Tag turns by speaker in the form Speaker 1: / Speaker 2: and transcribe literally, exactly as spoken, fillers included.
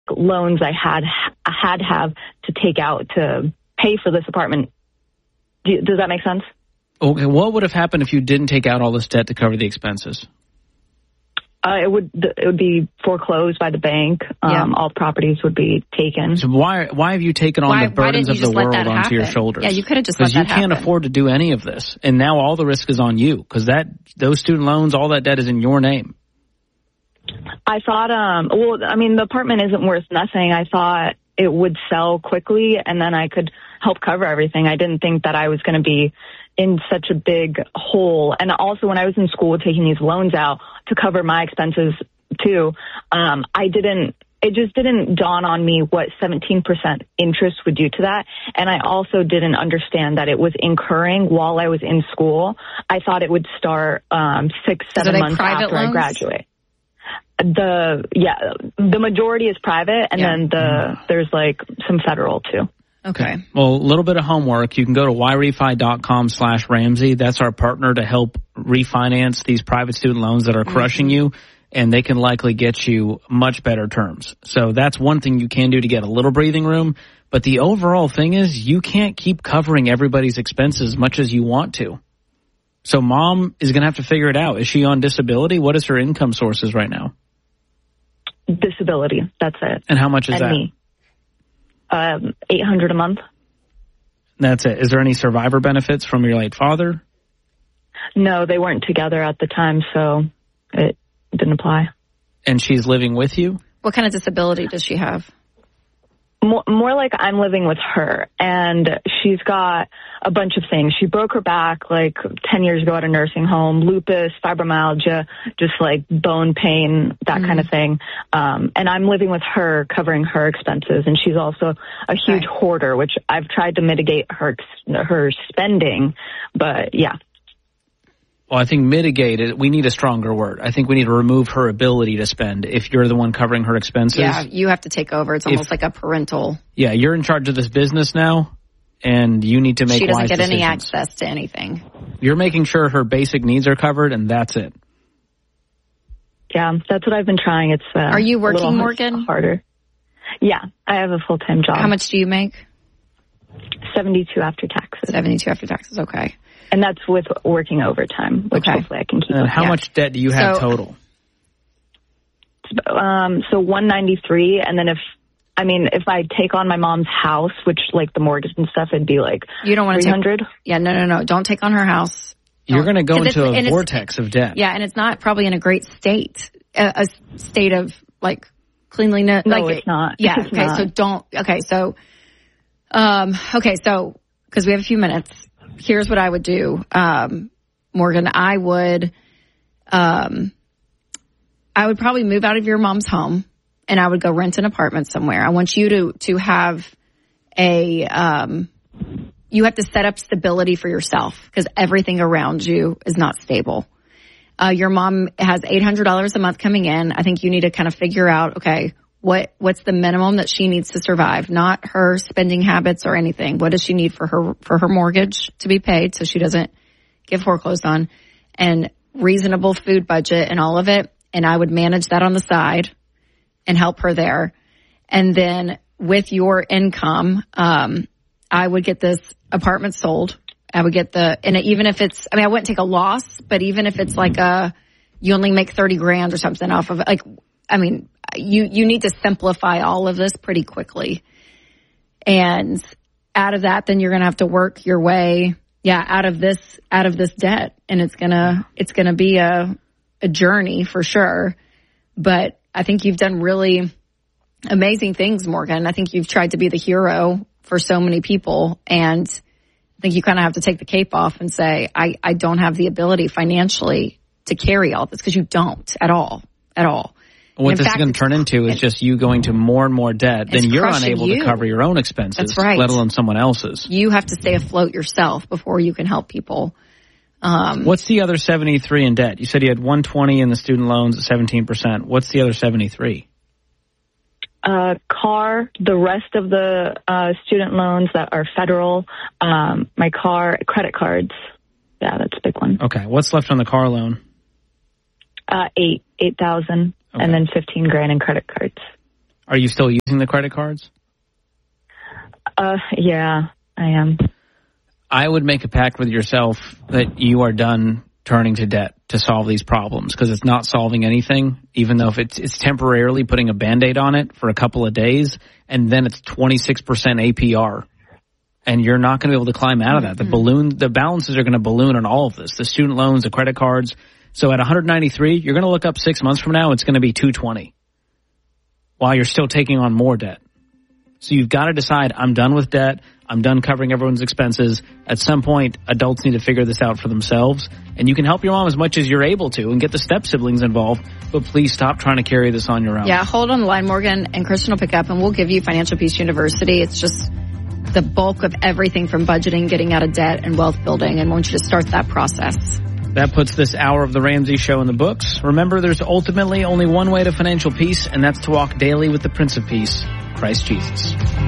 Speaker 1: loans I had I had have to take out to pay for this apartment. Do, does that make sense?
Speaker 2: Okay, what would have happened if you didn't take out all this debt to cover the expenses?
Speaker 1: Uh, it would it would be foreclosed by the bank. Um, yeah. All properties would be taken.
Speaker 2: So why why have you taken on
Speaker 3: why,
Speaker 2: the burdens of the world onto
Speaker 3: happen?
Speaker 2: your shoulders?
Speaker 3: Yeah, you could have just let that happen.
Speaker 2: Because you can't afford to do any of this, and now all the risk is on you. Because that those student loans, all that debt is in your name.
Speaker 1: I thought, um, well, I mean, the apartment isn't worth nothing. I thought it would sell quickly, and then I could help cover everything. I didn't think that I was going to be in such a big hole. And also, when I was in school taking these loans out to cover my expenses too, um, I didn't, it just didn't dawn on me what seventeen percent interest would do to that. And I also didn't understand that it was incurring while I was in school. I thought it would start um, six, seven months after
Speaker 3: loans?
Speaker 1: I graduate. The, yeah, the majority is private, and yeah. then the there's like some federal too.
Speaker 3: Okay.
Speaker 2: Well, a little bit of homework. You can go to yrefi.com slash Ramsey. That's our partner to help refinance these private student loans that are crushing mm-hmm. you, and they can likely get you much better terms. So that's one thing you can do to get a little breathing room. But the overall thing is you can't keep covering everybody's expenses as much as you want to. So mom is going to have to figure it out. Is she on disability? What is her income sources right now?
Speaker 1: Disability. That's it.
Speaker 2: And how much is
Speaker 1: and
Speaker 2: that?
Speaker 1: Me. Um, eight hundred a month.
Speaker 2: That's it. Is there any survivor benefits from your late father?
Speaker 1: No, they weren't together at the time, so it didn't apply.
Speaker 2: And she's living with you?
Speaker 3: What kind of disability does she have?
Speaker 1: More, more like I'm living with her, and she's got a bunch of things. She broke her back like ten years ago at a nursing home, lupus, fibromyalgia, just like bone pain, that mm-hmm. kind of thing. Um, and I'm living with her, covering her expenses, and she's also a huge okay. hoarder, which I've tried to mitigate her her spending, but yeah.
Speaker 2: Well, I think mitigate it, we need a stronger word. I think we need to remove her ability to spend if you're the one covering her expenses.
Speaker 3: Yeah, you have to take over. It's almost
Speaker 2: if,
Speaker 3: like a parental.
Speaker 2: Yeah, you're in charge of this business now, and you need to make wise decisions.
Speaker 3: She doesn't get
Speaker 2: decisions.
Speaker 3: any access to anything.
Speaker 2: You're making sure her basic needs are covered, and that's it.
Speaker 1: Yeah, that's what I've been trying. It's uh,
Speaker 3: Are you working,
Speaker 1: a little
Speaker 3: Morgan?
Speaker 1: Harder. Yeah, I have a full-time job.
Speaker 3: How much do you make?
Speaker 1: seventy-two after taxes.
Speaker 3: seventy-two after taxes, okay.
Speaker 1: And that's with working overtime, which
Speaker 3: okay.
Speaker 1: hopefully I can keep.
Speaker 2: And
Speaker 1: up.
Speaker 2: how
Speaker 1: yeah.
Speaker 2: much debt do you have
Speaker 3: so,
Speaker 2: total?
Speaker 1: Um, so one ninety-three, and then if, I mean, if I take on my mom's house, which like the mortgage and stuff, it'd be like
Speaker 3: you don't want to
Speaker 1: three hundred.
Speaker 3: Yeah, no, no, no. Don't take on her house. Don't.
Speaker 2: You're going to go into a vortex of debt.
Speaker 3: Yeah, and it's not probably in a great state, a, a state of like cleanliness.
Speaker 1: No,
Speaker 3: like,
Speaker 1: it's not.
Speaker 3: Yeah,
Speaker 1: it's
Speaker 3: okay,
Speaker 1: not.
Speaker 3: so don't, okay, so, um, okay, so, because we have a few minutes. Here's what I would do, um, Morgan. I would, um, I would probably move out of your mom's home, and I would go rent an apartment somewhere. I want you to to have a, um, you have to set up stability for yourself because everything around you is not stable. Uh, your mom has eight hundred dollars a month coming in. I think you need to kind of figure out, okay, what what's the minimum that she needs to survive? Not her spending habits or anything. What does she need for her for her mortgage to be paid so she doesn't get foreclosed on? And reasonable food budget and all of it. And I would manage that on the side and help her there. And then with your income, um, I would get this apartment sold. I would get the, and even if it's, I mean, I wouldn't take a loss, but even if it's like a, you only make thirty grand or something off of it, like, I mean, you, you need to simplify all of this pretty quickly. And out of that, then you're going to have to work your way, yeah, out of this, out of this debt. And it's going to, it's going to be a, a journey for sure. But I think you've done really amazing things, Morgan. I think you've tried to be the hero for so many people. And I think you kind of have to take the cape off and say, I, I don't have the ability financially to carry all this, because you don't at all, at all.
Speaker 2: What this fact, is going to turn into is just you going to more and more debt. Then you're unable
Speaker 3: you.
Speaker 2: to cover your own expenses,
Speaker 3: That's right.
Speaker 2: let alone someone else's.
Speaker 3: You have to stay afloat yourself before you can help people. Um,
Speaker 2: What's the other seventy-three in debt? You said you had one twenty in the student loans at seventeen percent. What's the other seventy-three?
Speaker 1: Uh, car, the rest of the uh, student loans that are federal, um, my car, credit cards. Yeah, that's a big one.
Speaker 2: Okay. What's left on the car loan?
Speaker 1: Uh, eight, eight thousand, okay. And then fifteen grand in credit cards.
Speaker 2: Are you still using the credit cards?
Speaker 1: Uh, yeah, I am.
Speaker 2: I would make a pact with yourself that you are done turning to debt to solve these problems, because it's not solving anything, even though if it's, it's temporarily putting a Band-Aid on it for a couple of days, and then it's twenty-six percent A P R. And you're not going to be able to climb out of that. The mm-hmm. balloon, the balances are going to balloon on all of this, the student loans, the credit cards. So at one hundred ninety-three, you're going to look up six months from now, it's going to be two twenty while you're still taking on more debt. So you've got to decide, I'm done with debt. I'm done covering everyone's expenses. At some point, adults need to figure this out for themselves. And you can help your mom as much as you're able to and get the step siblings involved. But please stop trying to carry this on your own.
Speaker 3: Yeah, hold on the line, Morgan, and Kristen will pick up, and we'll give you Financial Peace University. It's just the bulk of everything from budgeting, getting out of debt, and wealth building. And I want you to start that process.
Speaker 2: That puts this hour of The Ramsey Show in the books. Remember, there's ultimately only one way to financial peace, and that's to walk daily with the Prince of Peace, Christ Jesus.